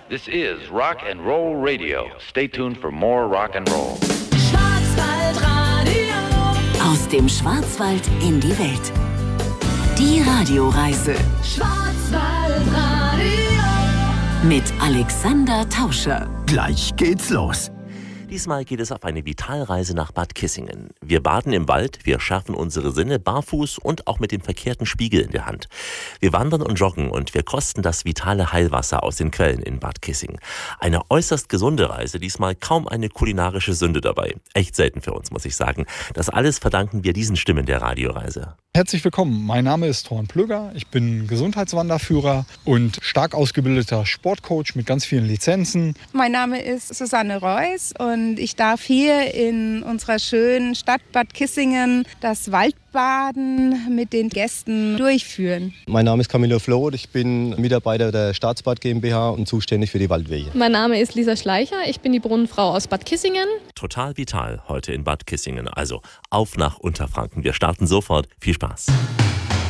This is Rock and Roll Radio. Stay tuned for more rock and roll. Schwarzwaldradio. Aus dem Schwarzwald in die Welt. Die Radioreise. Schwarzwaldradio. Mit Alexander Tauscher. Gleich geht's los. Diesmal geht es auf eine Vitalreise nach Bad Kissingen. Wir baden im Wald, wir schärfen unsere Sinne barfuß und auch mit dem verkehrten Spiegel in der Hand. Wir wandern und joggen und wir kosten das vitale Heilwasser aus den Quellen in Bad Kissingen. Eine äußerst gesunde Reise, diesmal kaum eine kulinarische Sünde dabei. Echt selten für uns, muss ich sagen. Das alles verdanken wir diesen Stimmen der Radioreise. Herzlich willkommen, mein Name ist Thorn Plöger, ich bin Gesundheitswanderführer und stark ausgebildeter Sportcoach mit ganz vielen Lizenzen. Mein Name ist Susanne Reuss und ich darf hier in unserer schönen Stadt Bad Kissingen das Waldbaden mit den Gästen durchführen. Mein Name ist Camillo Floth, ich bin Mitarbeiter der Staatsbad GmbH und zuständig für die Waldwege. Mein Name ist Lisa Schleicher, ich bin die Brunnenfrau aus Bad Kissingen. Total vital heute in Bad Kissingen, also auf nach Unterfranken. Wir starten sofort. Viel Spaß.